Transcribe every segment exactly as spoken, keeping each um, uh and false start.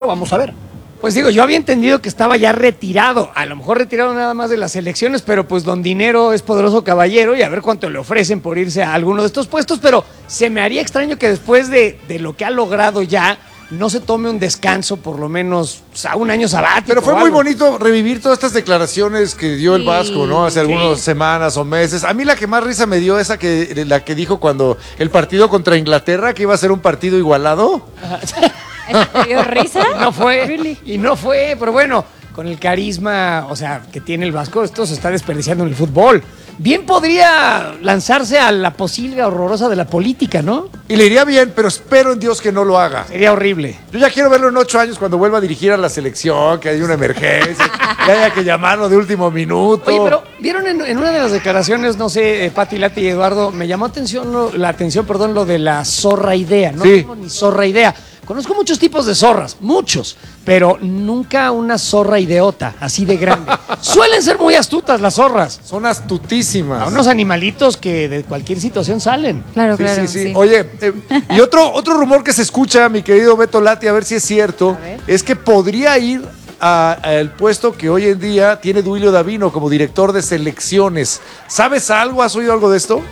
vamos a ver. Pues digo, yo había entendido que estaba ya retirado, a lo mejor retirado nada más de las elecciones, pero pues don Dinero es poderoso caballero y a ver cuánto le ofrecen por irse a alguno de estos puestos, pero se me haría extraño que después de, de lo que ha logrado ya, no se tome un descanso, por lo menos, o sea, un año sabático. Pero fue muy bonito revivir todas estas declaraciones que dio el Vasco, ¿no? Hace algunas sí. semanas o meses. A mí la que más risa me dio esa que la que dijo cuando el partido contra Inglaterra, que iba a ser un partido igualado. ¿Te dio risa? No fue, really? y no fue, pero bueno, con el carisma, o sea, que tiene el Vasco, esto se está desperdiciando en el fútbol. Bien podría lanzarse a la posilga horrorosa de la política, ¿no? Y le iría bien, pero espero en Dios que no lo haga. Sería horrible. Yo ya quiero verlo en ocho años cuando vuelva a dirigir a la selección, que haya una emergencia, que haya que llamarlo de último minuto. Oye, pero vieron en, en una de las declaraciones, no sé, eh, Pati, Lati y Eduardo, me llamó atención lo, la atención, perdón, lo de la zorra idea. No sí. tengo ni zorra idea. Conozco muchos tipos de zorras, muchos, pero nunca una zorra idiota, así de grande. Suelen ser muy astutas las zorras. Son astutísimas. A unos animalitos que de cualquier situación salen. Claro, sí, claro. Sí, sí, sí. Oye, eh, y otro, otro rumor que se escucha, mi querido Beto Lati, a ver si es cierto, es que podría ir al puesto que hoy en día tiene Duilio Davino como director de selecciones. ¿Sabes algo? ¿Has oído algo de esto?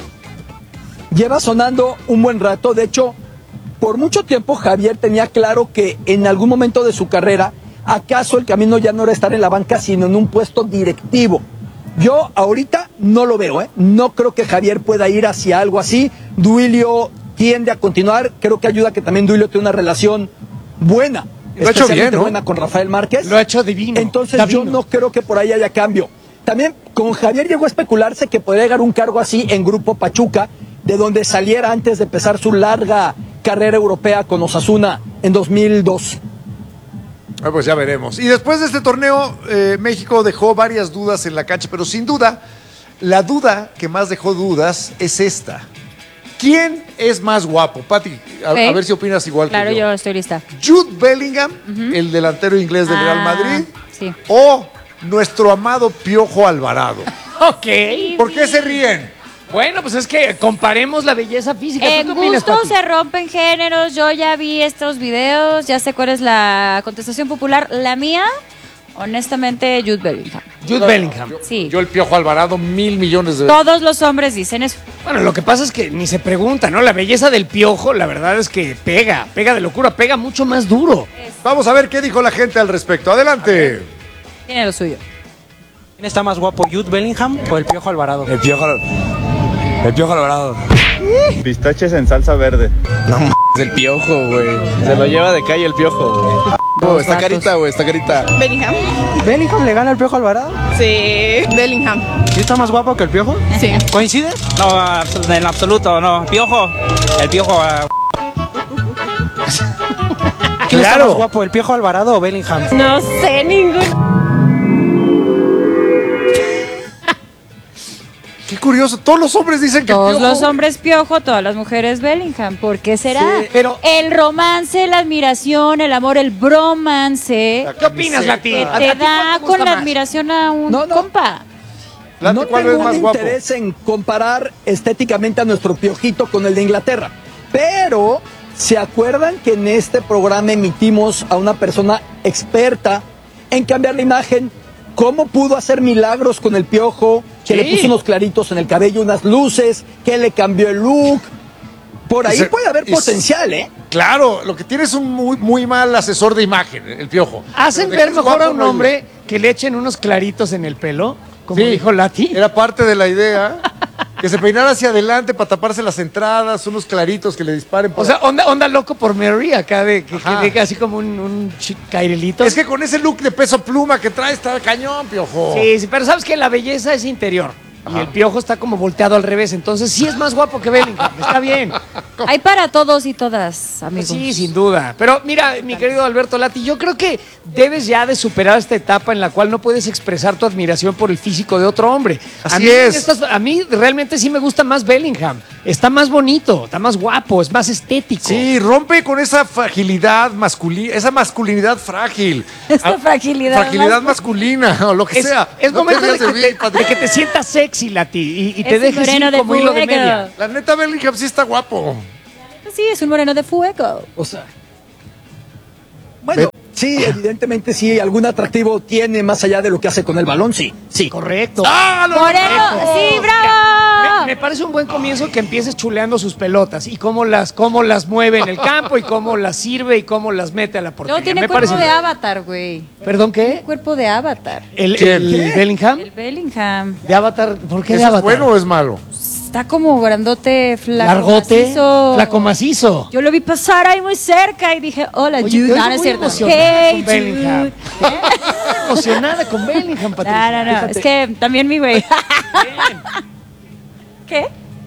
Lleva sonando un buen rato, de hecho... Por mucho tiempo Javier tenía claro que en algún momento de su carrera, acaso el camino ya no era estar en la banca, sino en un puesto directivo. Yo ahorita no lo veo, ¿eh? No creo que Javier pueda ir hacia algo así. Duilio tiende a continuar, creo que ayuda que también Duilio tiene una relación buena. Lo ha hecho bien, ¿no? Buena con Rafael Márquez. Lo ha hecho divino. Entonces Davino. yo no creo que por ahí haya cambio. También con Javier llegó a especularse que podría llegar un cargo así en Grupo Pachuca, de donde saliera antes de empezar su larga carrera europea con Osasuna en dos mil dos. Ah, pues ya veremos. Y después de este torneo, eh, México dejó varias dudas en la cancha, pero sin duda, la duda que más dejó dudas es esta. ¿Quién es más guapo? Pati, a, ¿Sí? a ver si opinas igual claro, que yo. Claro, yo estoy lista. Jude Bellingham, uh-huh. el delantero inglés del ah, Real Madrid, sí. o nuestro amado Piojo Alvarado. Ok. ¿Por qué se ríen? Bueno, pues es que comparemos la belleza física. En gusto se rompen géneros. Yo ya vi estos videos, ya sé cuál es la contestación popular. La mía, honestamente, Jude Bellingham. Jude Bellingham. Yo, sí. Yo el Piojo Alvarado, mil millones de veces. Todos los hombres dicen eso. Bueno, lo que pasa es que ni se pregunta, ¿no? La belleza del Piojo, la verdad es que pega, pega de locura, pega mucho más duro. Vamos a ver qué dijo la gente al respecto. Adelante. Tiene lo suyo. ¿Quién está más guapo, Jude Bellingham o el Piojo Alvarado? El Piojo Alvarado. El Piojo Alvarado. Pistaches en salsa verde. No m***, el Piojo, güey. Se lo lleva de calle el Piojo, güey. Oh, está carita, güey, está carita. Bellingham. ¿Bellingham le gana al Piojo Alvarado? Sí, Bellingham. ¿Sí está más guapo que el Piojo? Sí. ¿Coincides? No, en absoluto, no. Piojo. El Piojo... Uh... ¿Quién claro. está más guapo, el Piojo Alvarado o Bellingham? No sé, ninguno. Qué curioso, todos los hombres dicen que Todos Piojo... los hombres Piojo, todas las mujeres Bellingham. ¿Por qué será? Sí, pero... El romance, la admiración, el amor, el bromance. ¿Qué opinas, Lati? Que te da con la más? admiración a un no, no. compa. Lati, no ¿cuál tengo es más un guapo? interés en comparar estéticamente a nuestro Piojito con el de Inglaterra. Pero, ¿se acuerdan que en este programa emitimos a una persona experta en cambiar la imagen? ¿Cómo pudo hacer milagros con el Piojo? Que sí. le puso unos claritos en el cabello, unas luces, que le cambió el look. Por ahí se, puede haber es, potencial, ¿eh? Claro, lo que tiene es un muy, muy mal asesor de imagen, el Piojo. Hacen ver mejor a un hombre que le echen unos claritos en el pelo, como sí, dijo Lati. Era parte de la idea. Que se peinara hacia adelante para taparse las entradas, unos claritos que le disparen. Por... O sea, onda, onda loco por Mary, acá de que, que deje así como un, un cairelito. Es que con ese look de peso pluma que trae está cañón, Piojo. Sí, sí, pero sabes que la belleza es interior. Ajá. Y el Piojo está como volteado al revés, entonces sí es más guapo que Bellingham, está bien. Hay para todos y todas, amigos. Sí, sin duda. Pero mira, mi querido Alberto Lati, yo creo que debes ya de superar esta etapa en la cual no puedes expresar tu admiración por el físico de otro hombre. Así a mí, es. Estas, a mí realmente sí me gusta más Bellingham. Está más bonito, está más guapo, es más estético. Sí, rompe con esa fragilidad masculina, esa masculinidad frágil. Esta ah, fragilidad. Fragilidad masculina, o lo que es, sea. Es no momento de, te que te, de que te sientas sexy, Lati, y, y te es dejes ir como hilo de media. La neta, Bellingham sí está guapo. Sí, es un moreno de fuego. O sea... Bueno, Sí, evidentemente sí, algún atractivo tiene más allá de lo que hace con el balón, sí, sí. Correcto. ¡Ah, lo Moreno, sí, bravo. Me, me parece un buen comienzo que empieces chuleando sus pelotas y cómo las, cómo las mueve en el campo y cómo las sirve y cómo las mete a la portería. No, tiene me cuerpo parece de bien. Avatar, güey. ¿Perdón qué? Cuerpo de Avatar. ¿El, ¿Quién? el Bellingham? El Bellingham. De Avatar, ¿por qué de ¿Eso es Avatar? bueno o es malo? Está como grandote, flaco, Largote, macizo. flaco macizo. Yo lo vi pasar ahí muy cerca y dije, hola, Oye, Jude. yo No, estoy no es muy cierto. emocionada Hey, con Bellingham. Jude. Emocionada con Bellingham, Patricia. No, no, no. Fíjate. Es que también mi güey. ¿Qué?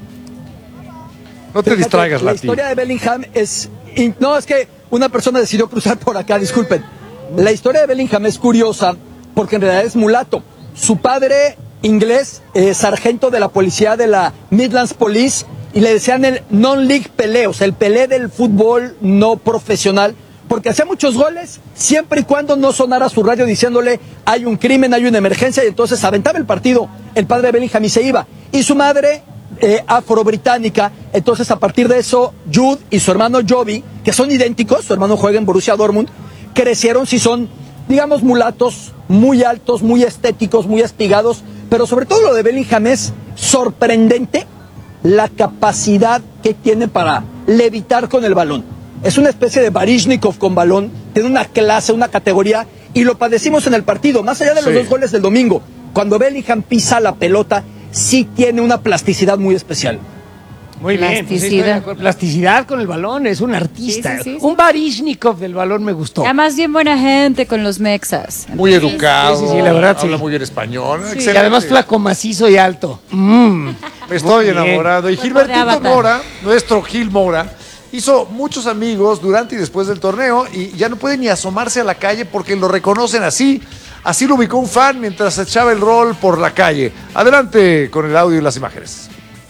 No te Fíjate, distraigas, la Lati. historia de Bellingham es... in- No, es que una persona decidió cruzar por acá, disculpen. La historia de Bellingham es curiosa porque en realidad es mulato. Su padre, inglés, eh, sargento de la policía de la Midlands Police, y le decían el non-league Pelé, o sea, el Pelé del fútbol no profesional, porque hacía muchos goles siempre y cuando no sonara su radio diciéndole hay un crimen, hay una emergencia, y entonces aventaba el partido el padre de Bellingham y se iba. Y su madre, eh, afro-británica, entonces a partir de eso, Jude y su hermano Jovi, que son idénticos, su hermano juega en Borussia Dortmund, crecieron, si son, digamos, mulatos, muy altos, muy estéticos, muy espigados, pero sobre todo lo de Bellingham es sorprendente la capacidad que tiene para levitar con el balón. Es una especie de Baryshnikov con balón, tiene una clase, una categoría, y lo padecimos en el partido, más allá de los Sí. dos goles del domingo. Cuando Bellingham pisa la pelota, sí tiene una plasticidad muy especial. Muy bien. pues, Plasticidad. estoy de acuerdo. Plasticidad con el balón, es un artista. Sí, sí, sí, un Baryshnikov del balón me gustó. Además, bien buena gente con los mexas. Muy educado. Sí, sí, sí, la verdad, sí. Habla muy bien español. Y Excelente. además flaco, macizo y alto. Mm. Me estoy Muy bien. enamorado. Y Cuerpo de Gilbertito Avatar. Mora, nuestro Gil Mora, hizo muchos amigos durante y después del torneo y ya no puede ni asomarse a la calle porque lo reconocen así. Así lo ubicó un fan mientras echaba el rol por la calle. Adelante con el audio y las imágenes.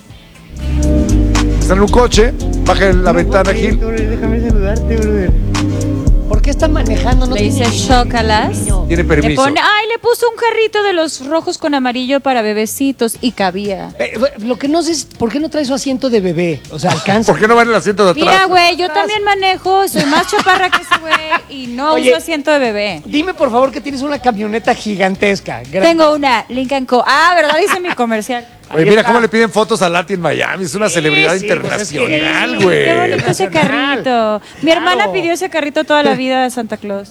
Está en un coche, baja la ventana, Gil. Déjame saludarte, brother. ¿Por qué están manejando? No Le dice tiene- chócalas. Tiene Le permiso. pone, ay, le puso un carrito de los rojos con amarillo para bebecitos y cabía. Eh, lo que no sé es, ¿por qué no trae su asiento de bebé? O sea, alcanza. ¿Por qué no va en el asiento de atrás? Mira, güey, yo también manejo, soy más chaparra que ese güey y no Oye. uso asiento de bebé. Dime, por favor, que tienes una camioneta gigantesca. Gran- Tengo una Lincoln Co. Ah, ¿verdad? Dice mi comercial. Oye, Ahí mira está. cómo le piden fotos a Lati en Miami. Es una Sí, celebridad sí, pues es internacional, que- güey. Qué bonito ese carrito. Mi hermana Claro. pidió ese carrito toda la vida de Santa Claus.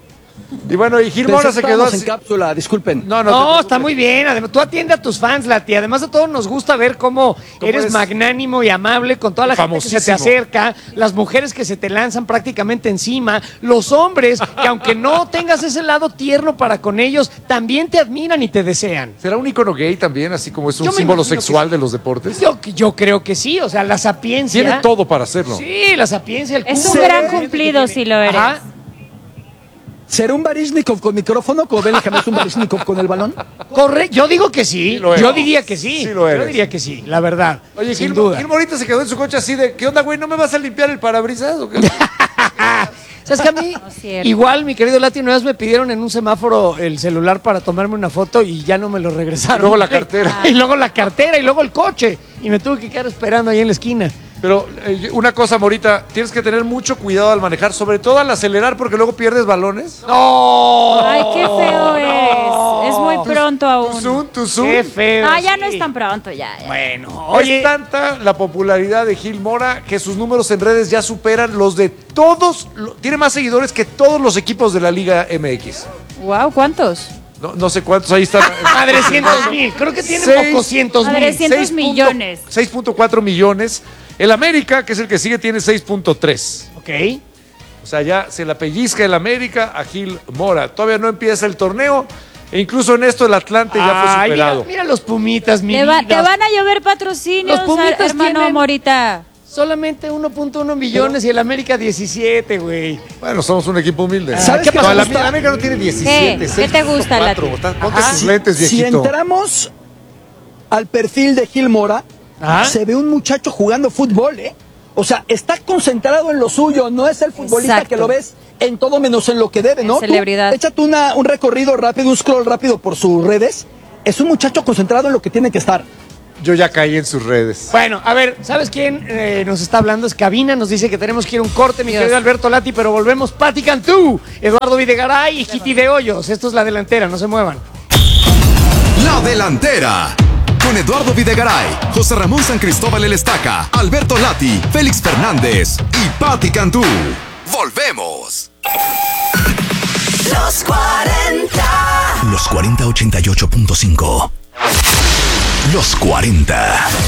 Y bueno, y Gil Pensé Mora que se quedó estábamos así. en cápsula, disculpen. No, no, No, te está muy bien. Además, tú atiende a tus fans, Lati. Además de todo, nos gusta ver cómo, ¿Cómo eres eres? magnánimo y amable con toda la gente que se te Famosísimo. acerca, las mujeres que se te lanzan prácticamente encima, los hombres que aunque no tengas ese lado tierno para con ellos, también te admiran y te desean. ¿Será un ícono gay también, así como es un Yo me símbolo imagino que sexual sí. de los deportes? Yo, yo creo que sí, o sea, la sapiencia. Tiene todo para hacerlo. Sí, la sapiencia, el Es un cumple. gran cumplido si lo eres. Ajá. ¿Será un Baryshnikov con micrófono como Bellingham es un Baryshnikov con el balón? Corre, yo digo que sí. Sí lo eres. yo diría que sí. Sí lo eres. Yo diría que sí, la verdad. Oye, sin Gil, duda. Gil Morita se quedó en su coche así de, ¿qué onda, güey? ¿No me vas a limpiar el parabrisas o qué? ¿Sabes que a mí? No es cierto. Igual, mi querido Lati, una vez me pidieron en un semáforo el celular para tomarme una foto y ya no me lo regresaron. Y luego la cartera. Y luego la cartera y luego el coche. Y me tuve que quedar esperando ahí en la esquina. Pero eh, una cosa, Morita, tienes que tener mucho cuidado al manejar, sobre todo al acelerar porque luego pierdes balones. ¡No! Ay, qué feo es. Es muy pronto Tu aún. zoom, tu zoom. ¡Qué feo! No, ya no sí. es tan pronto, ya. ya. Bueno, Oye, oye, es tanta la popularidad de Gil Mora que sus números en redes ya superan los de todos, lo- tiene más seguidores que todos los equipos de la Liga M X. Wow, ¿cuántos? No, no sé cuántos, ahí están. madrecientos mil. Creo que tiene Seis- pocos cientos mil. Madrecientos. cientos millones. seis punto cuatro millones. El América, que es el que sigue, tiene seis punto tres. Ok. O sea, ya se la pellizca el América a Gil Mora. Todavía no empieza el torneo. E incluso en esto el Atlante ya fue Ay, mira, superado. mira los pumitas, mi Te, va- vida. te van a llover patrocinios, Los Pumitas hermano tienen- Morita. Solamente uno punto uno millones y el América diecisiete, güey. Bueno, somos un equipo humilde. ¿Sabes ¿Qué qué pasó? me La, gusta? la América no tiene diecisiete. ¿Qué? ¿Qué te gusta, seis punto cuatro. Lati? Está- Ponte Ajá. tus lentes, Si viejito. entramos al perfil de Gil Mora, Ajá. se ve un muchacho jugando fútbol, ¿eh? O sea, está concentrado en lo suyo, no es el futbolista Exacto. que lo ves en todo menos en lo que debe, ¿no? En celebridad. Tú, échate una, un recorrido rápido, un scroll rápido por sus redes. Es un muchacho concentrado en lo que tiene que estar. yo ya caí en sus redes. Bueno, a ver, ¿sabes quién eh, nos está hablando? Es Cabina, nos dice que tenemos que ir a un corte, mi Dios. querido Alberto Lati, pero volvemos. Pati Cantú, Eduardo Videgaray y Kitty de Hoyos. Esto es La Delantera, no se muevan. La Delantera. Con Eduardo Videgaray, José Ramón San Cristóbal El Estaca, Alberto Lati, Félix Fernández y Pati Cantú. ¡Volvemos! Los cuarenta. Los cuarenta ochenta y ocho punto cinco. Los cuarenta.